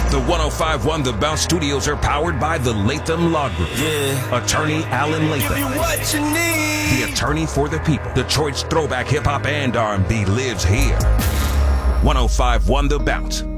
The 105.1 The Bounce Studios are powered by the Latham Law Group. Yeah. Attorney Alan Latham. Give you what you need. The attorney for the people. Detroit's throwback hip-hop and R&B lives here. 105.1 The Bounce.